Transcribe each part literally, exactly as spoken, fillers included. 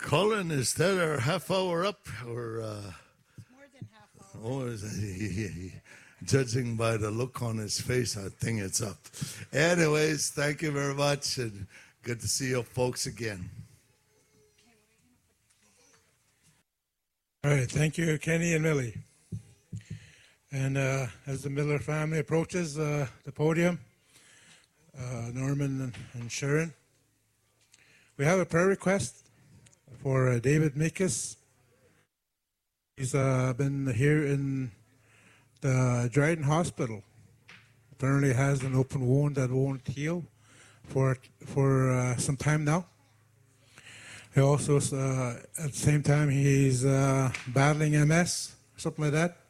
Colin, is that our half hour up? Or uh, It's more than half hour. oh, is it, judging by the look on his face, I think it's up. Anyways, thank you very much, and good to see you folks again. All right, thank you, Kenny and Millie. And uh, as the Miller family approaches uh, the podium, uh, Norman and, and Sharon, we have a prayer request for uh, David Mikas. He's uh, been here in the Dryden Hospital. Apparently has an open wound that won't heal for for uh, some time now. He also, uh, at the same time, he's uh, battling M S, something like that.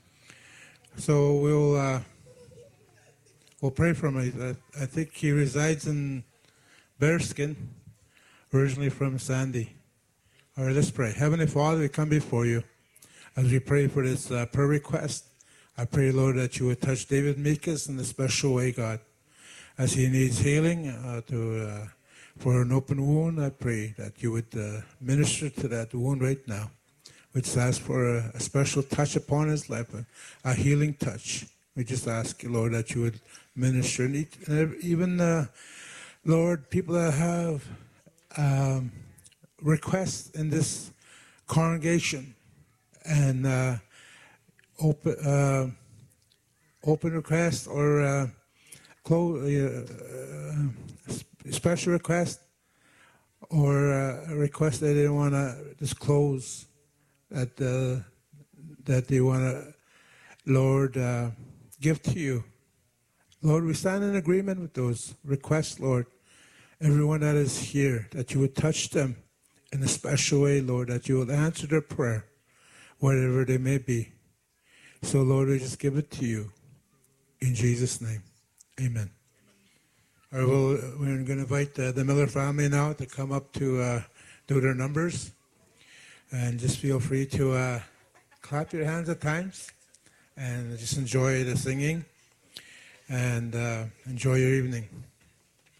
So we'll uh, we'll pray for him. I, I think he resides in Bearskin, originally from Sandy. All right, let's pray. Heavenly Father, we come before you as we pray for this uh, prayer request. I pray, Lord, that you would touch David Mikas in a special way, God, as he needs healing uh, to uh, for an open wound. I pray that you would uh, minister to that wound right now. We just ask for a, a special touch upon his life, a, a healing touch. We just ask you, Lord, that you would minister. And even, uh, Lord, people that have um, requests in this congregation and uh, open uh, open request or uh, close, uh, uh, special request or uh, a request that they want to disclose that uh, that they want to, Lord, uh, give to you. Lord, we stand in agreement with those requests, Lord. Everyone that is here, that you would touch them in a special way, Lord, that you will answer their prayer, whatever they may be. So, Lord, we just give it to you. In Jesus' name, amen. All right, well, we're going to invite uh, the Miller family now to come up to uh, do their numbers. And just feel free to uh, clap your hands at times and just enjoy the singing and uh, enjoy your evening.